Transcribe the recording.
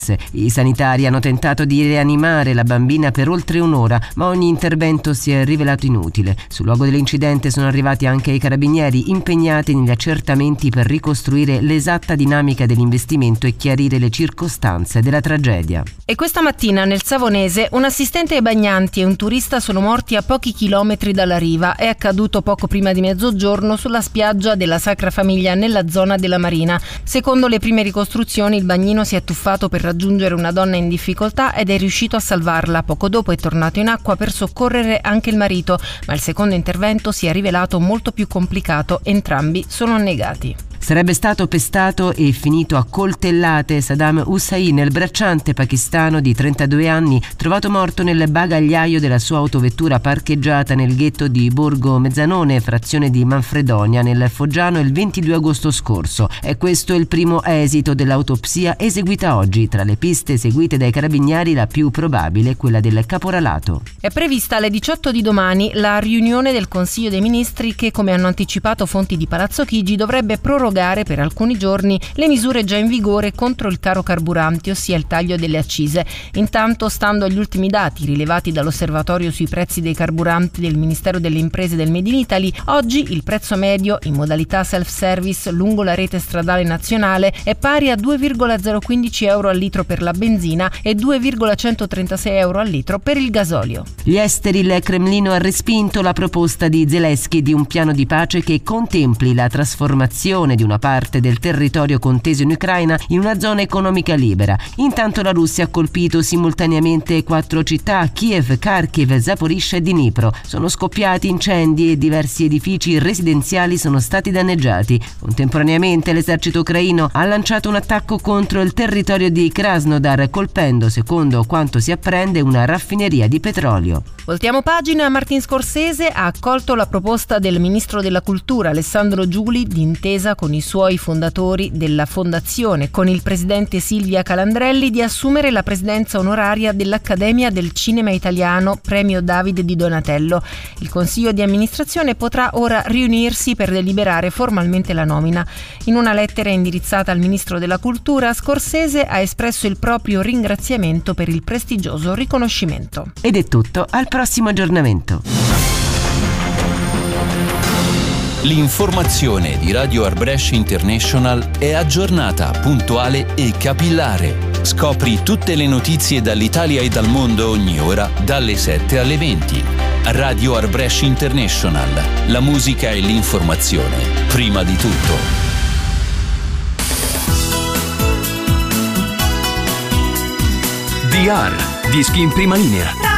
I sanitari hanno tentato di rianimare la bambina per oltre un'ora, ma ogni intervento si è rivelato inutile. Sul luogo dell'incidente sono arrivati anche i carabinieri, impegnati negli accertamenti per ricostruire l'esatta dinamica dell'investimento e chiarire le circostanze della tragedia. E questa mattina nel Savonese un assistente ai bagnanti e un turista sono morti a pochi chilometri dalla riva. È accaduto poco prima di mezzogiorno sulla spiaggia della Sacra Famiglia nella zona della Marina. Secondo le prime ricostruzioni il bagnino si è tuffato per raggiungere una donna in difficoltà ed è riuscito a salvarla. Poco dopo è tornato in acqua per soccorrere anche il marito, ma il secondo intervento si è rivelato molto più complicato. Entrambi sono annegati. Sarebbe stato pestato e finito a coltellate Saddam Hussein, il bracciante pakistano di 32 anni, trovato morto nel bagagliaio della sua autovettura parcheggiata nel ghetto di Borgo Mezzanone, frazione di Manfredonia, nel Foggiano, il 22 agosto scorso. E questo è il primo esito dell'autopsia eseguita oggi. Tra le piste seguite dai carabinieri, la più probabile è quella del caporalato. È prevista alle 18 di domani la riunione del Consiglio dei Ministri che, come hanno anticipato fonti di Palazzo Chigi, dovrebbe prorogare per alcuni giorni le misure già in vigore contro il caro carburanti, ossia il taglio delle accise. Intanto, stando agli ultimi dati rilevati dall'osservatorio sui prezzi dei carburanti del Ministero delle Imprese del Made in Italy, oggi il prezzo medio in modalità self-service lungo la rete stradale nazionale è pari a 2,015 euro al litro per la benzina e 2,136 euro al litro per il gasolio. Gli esteri, il Cremlino ha respinto la proposta di Zelensky di un piano di pace che contempli la trasformazione di una parte del territorio conteso in Ucraina in una zona economica libera. Intanto la Russia ha colpito simultaneamente 4 città: Kiev, Kharkiv, Zaporizhzhia e Dnipro. Sono scoppiati incendi e diversi edifici residenziali sono stati danneggiati. Contemporaneamente l'esercito ucraino ha lanciato un attacco contro il territorio di Krasnodar, colpendo, secondo quanto si apprende, una raffineria di petrolio. Voltiamo pagina. Martin Scorsese ha accolto la proposta del ministro della Cultura Alessandro Giuli, d'intesa con i suoi fondatori della fondazione, con il presidente Silvia Calandrelli, di assumere la presidenza onoraria dell'Accademia del Cinema Italiano Premio Davide di Donatello. Il consiglio di amministrazione potrà ora riunirsi per deliberare formalmente la nomina. In una lettera indirizzata al ministro della Cultura, Scorsese ha espresso il proprio ringraziamento per il prestigioso riconoscimento. Ed è tutto, al prossimo aggiornamento. L'informazione di Radio Art Breš International è aggiornata, puntuale e capillare. Scopri tutte le notizie dall'Italia e dal mondo ogni ora, dalle 7 alle 20. Radio Art Breš International. La musica e l'informazione, prima di tutto. DR, dischi in prima linea.